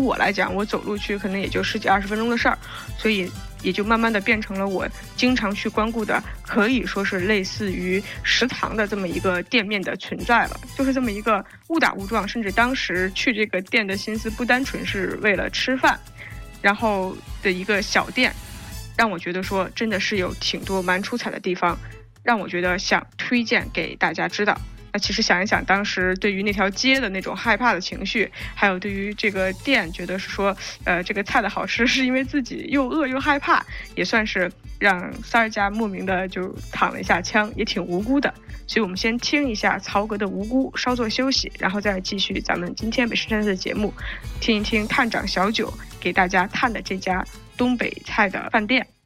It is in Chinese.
我来讲，我走路去可能也就10几20分钟的事儿，所以也就慢慢的变成了我经常去光顾的，可以说是类似于食堂的这么一个店面的存在了。就是这么一个误打误撞，甚至当时去这个店的心思不单纯是为了吃饭，然后的一个小店，让我觉得说真的是有挺多蛮出彩的地方，让我觉得想推荐给大家知道。那其实想一想，当时对于那条街的那种害怕的情绪，还有对于这个店觉得是说，这个菜的好吃是因为自己又饿又害怕，也算是让三儿家莫名的就躺了一下枪，也挺无辜的。所以我们先听一下曹格的无辜，稍作休息，然后再继续咱们今天美食探测的节目，听一听探长小九给大家探的这家东北菜的饭店。